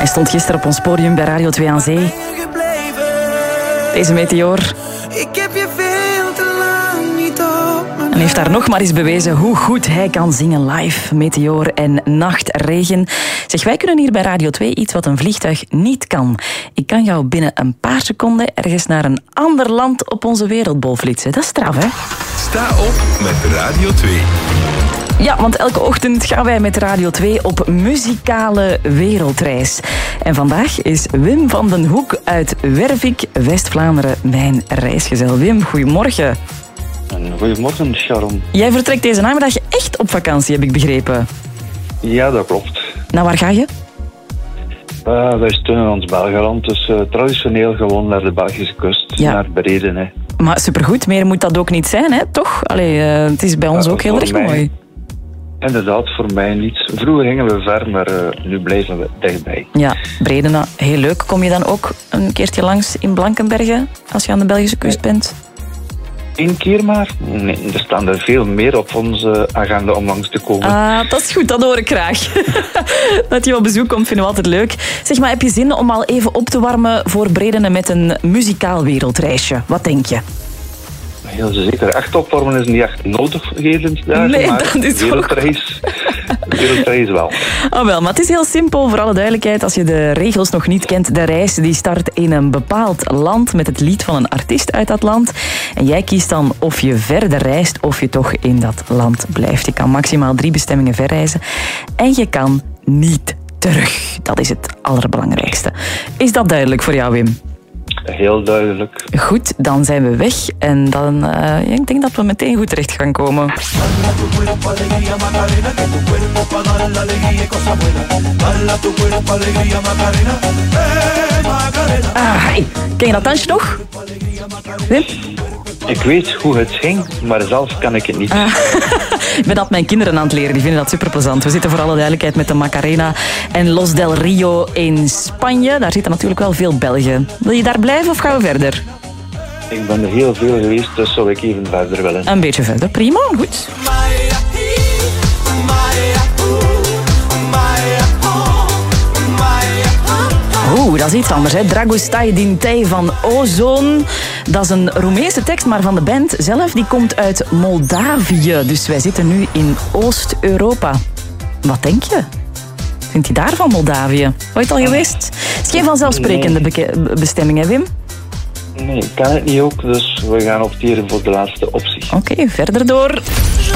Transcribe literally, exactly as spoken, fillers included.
Hij stond gisteren op ons podium bij Radio twee aan Zee. Deze meteoor. Ik heb je veel te lang niet op mijn En heeft daar nog maar eens bewezen hoe goed hij kan zingen live. Meteoor en nachtregen. Zeg, wij kunnen hier bij Radio twee iets wat een vliegtuig niet kan. Ik kan jou binnen een paar seconden ergens naar een ander land op onze wereldbol flitsen. Dat is straf, hè? Sta op met Radio twee. Ja, want elke ochtend gaan wij met Radio twee op muzikale wereldreis. En vandaag is Wim van den Hoek uit Wervik, West-Vlaanderen, mijn reisgezel. Wim, goedemorgen. Goedemorgen, Sharon. Jij vertrekt deze namiddag echt op vakantie, heb ik begrepen. Ja, dat klopt. Nou, waar ga je? Uh, wij steunen ons Belgeland, dus uh, traditioneel gewoon naar de Belgische kust, Ja. naar Breden. Hè. Maar supergoed, meer moet dat ook niet zijn, hè? Toch? Allee, uh, het is bij ons Ja, ook heel voor erg mij- mooi. Inderdaad, voor mij niet. Vroeger gingen we ver, maar uh, nu blijven we dichtbij. Ja, Bredena, heel leuk. Kom je dan ook een keertje langs in Blankenberge als je aan de Belgische kust bent? Eén keer maar? Nee, er staan er veel meer op onze agenda om langs te komen. Ah, dat is goed, dat hoor ik graag. Dat je op bezoek komt, vinden we altijd leuk. Zeg maar, heb je zin om al even op te warmen voor Bredene met een muzikaal wereldreisje? Wat denk je? Heel zeker. Echt opwarmen is niet echt nodig heden dagen, Nee, maar dat is ook- wereldreis, wereldreis wel. Oh wel, maar het is heel simpel, voor alle duidelijkheid. Als je de regels nog niet kent, de reis die start in een bepaald land met het lied van een artiest uit dat land. En jij kiest dan of je verder reist of je toch in dat land blijft. Je kan maximaal drie bestemmingen verreizen en je kan niet terug. Dat is het allerbelangrijkste. Is dat duidelijk voor jou, Wim? Heel duidelijk. Goed, dan zijn we weg en dan, eh, ja, ik denk dat we meteen goed terecht gaan komen. Ah, hey. Ken je dat dansje nog? Wim? Ik weet hoe het ging, maar zelf kan ik het niet. Ik ben dat mijn kinderen aan het leren, die vinden dat super plezant. We zitten voor alle duidelijkheid met de Macarena en Los del Rio in Spanje. Daar zitten natuurlijk wel veel Belgen. Wil je daar blijven of gaan we verder? Ik ben er heel veel geweest, dus zou ik even verder willen. Een beetje verder, prima, goed. Oeh, dat is iets anders, hè. Dragostai din Tei van Ozon. Dat is een Roemeense tekst, maar van de band zelf, die komt uit Moldavië. Dus wij zitten nu in Oost-Europa. Wat denk je? Vindt je daar van Moldavië? Ooit al geweest? Het is geen vanzelfsprekende beke- bestemming, hè, Wim? Nee, ik kan het niet ook, dus we gaan opteren voor de laatste optie. Oké, verder door.